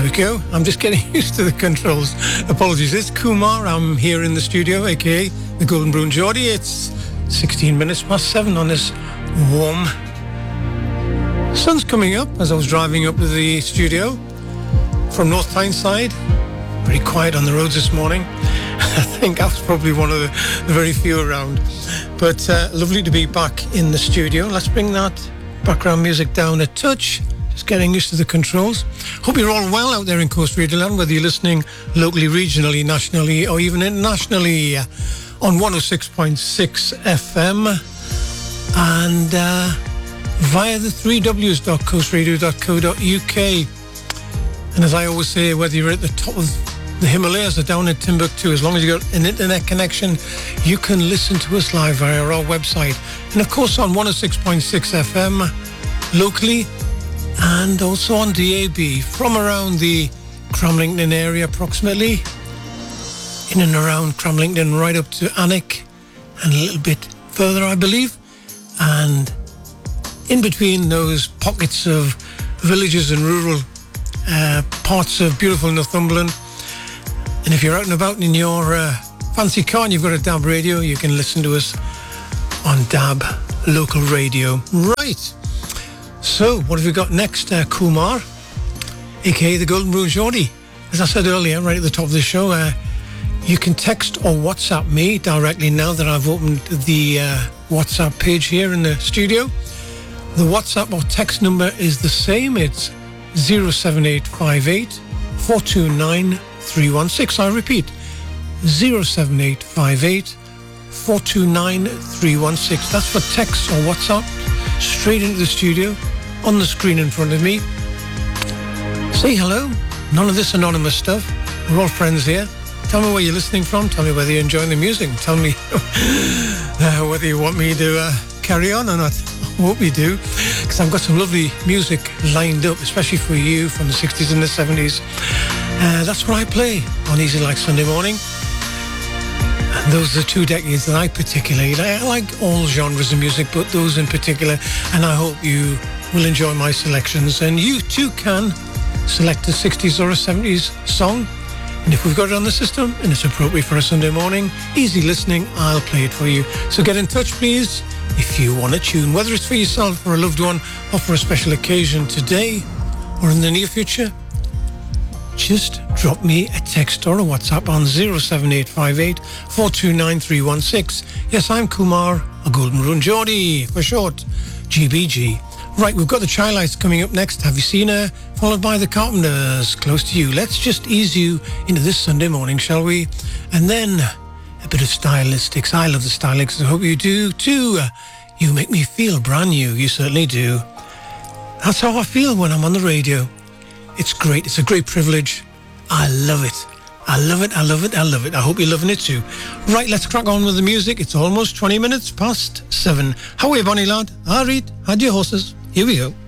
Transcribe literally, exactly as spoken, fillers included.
we go. I'm just getting used to the controls. Apologies. It's Kumar. I'm here in the studio, aka the Golden Brown Geordie. It's sixteen minutes past seven on this warm. Sun's coming up as I was driving up to the studio from North Tyneside. Pretty quiet on the roads this morning. I think I was probably one of the, the very few around. But uh, lovely to be back in the studio. Let's bring that background music down a touch. Just getting used to the controls. Hope you're all well out there in Coast Radio Land, whether you're listening locally, regionally, nationally, or even internationally on one oh six point six F M and uh, via the three w s dot coast radio dot co dot u k. And as I always say, whether you're at the top of the Himalayas or down in Timbuktu, as long as you've got an internet connection, you can listen to us live via our website. And of course on one oh six point six F M locally, and also on D A B from around the Cramlington area approximately, in and around Cramlington right up to Alnwick and a little bit further I believe, and in between those pockets of villages and rural uh, parts of beautiful Northumberland. And if you're out and about in your uh, fancy car and you've got a D A B radio, you can listen to us on D A B local radio. Right. So, what have we got next, uh, Kumar, aka the Golden Brown Geordie? As I said earlier, right at the top of the show, uh, you can text or WhatsApp me directly now that I've opened the uh, WhatsApp page here in the studio. The WhatsApp or text number is the same. It's zero seven eight five eight, four two nine, three one six. I repeat, zero seven eight five eight, four two nine, three one six. That's for text or WhatsApp, straight into the studio. On the screen in front of me. Say hello. None of this anonymous stuff. We're all friends here. Tell me where you're listening from. Tell me whether you're enjoying the music. Tell me uh, whether you want me to uh, carry on or not. I hope you do, because I've got some lovely music lined up, especially for you from the sixties and the seventies. Uh, that's what I play on Easy Like Sunday Morning. And those are the two decades that I particularly like. I like all genres of music, but those in particular. And I hope you will enjoy my selections, and you too can select a sixties or a seventies song, and if we've got it on the system and it's appropriate for a Sunday morning, easy listening, I'll play it for you. So get in touch please if you want a tune, whether it's for yourself or a loved one or for a special occasion today or in the near future. Just drop me a text or a WhatsApp on zero seven eight five eight, four two nine, three one six. Yes, I'm Kumar, a Golden Brown Geordie for short, G B G. Right, we've got the Chi-Lites coming up next. Have you seen her? Followed by the Carpenters, close to you. Let's just ease you into this Sunday morning, shall we? And then a bit of Stylistics. I love the Stylistics. I hope you do too. You make me feel brand new. You certainly do. That's how I feel when I'm on the radio. It's great. It's a great privilege. I love it. I love it. I love it. I love it. I hope you're loving it too. Right, let's crack on with the music. It's almost twenty minutes past seven. How are you, Bonnie lad? All right. Had your horses. Here we go.